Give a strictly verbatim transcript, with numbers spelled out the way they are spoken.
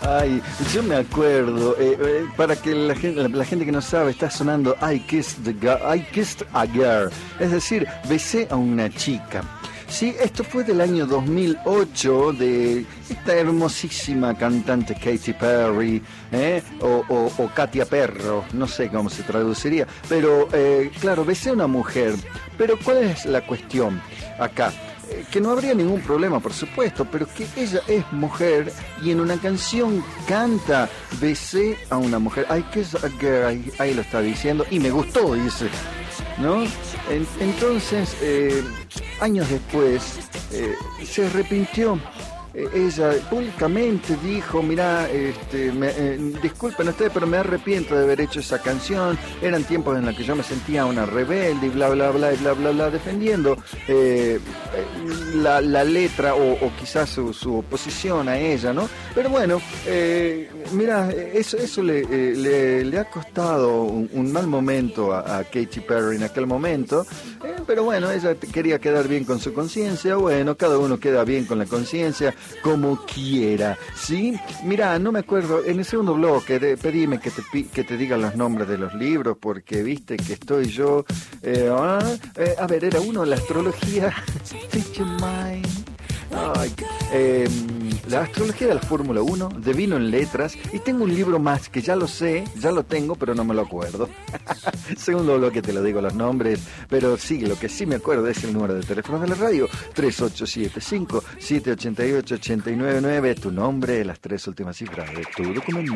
Ay, yo me acuerdo, eh, eh, para que la gente, la, la gente que no sabe, está sonando I Kissed, the girl, I Kissed a Girl, es decir, besé a una chica. Sí, esto fue del año dos mil ocho, de esta hermosísima cantante Katy Perry, ¿eh? o, o, o Katia Perro, no sé cómo se traduciría, pero eh, claro, besé a una mujer. Pero ¿cuál es la cuestión acá? Eh, que no habría ningún problema, por supuesto, pero que ella es mujer y en una canción canta besé a una mujer. Ay, que es a girl, ahí, ahí lo está diciendo, y me gustó, dice, ¿no? En, entonces, eh, años después, eh, se arrepintió. Eh, ella públicamente dijo, mirá, este, me, eh, disculpen ustedes, pero me arrepiento de haber hecho esa canción. Eran tiempos en los que yo me sentía una rebelde y bla, bla, bla, y bla, bla, bla, defendiendo eh, la, la letra o, o quizás su, su oposición a ella, ¿no? Pero bueno, eh, mira, eso, eso le, eh, le, le ha costado un, un mal momento a, a Katy Perry en aquel momento, eh, pero bueno, ella quería quedar bien con su conciencia. Bueno, cada uno queda bien con la conciencia como quiera, ¿sí? Mira, no me acuerdo, en el segundo bloque de, pedime que te, que te diga los nombres de los libros, porque viste que estoy yo, eh, ah, eh, a ver, era uno, la astrología, Ay, eh, la astrología de la Fórmula uno, de vino en letras, y tengo un libro más que ya lo sé, ya lo tengo, pero no me lo acuerdo. Segundo bloque te lo digo los nombres, pero sí, lo que sí me acuerdo es el número de teléfono de la radio, tres ocho siete cinco, siete ocho ocho, ocho nueve nueve, tu nombre, las tres últimas cifras de tu documento.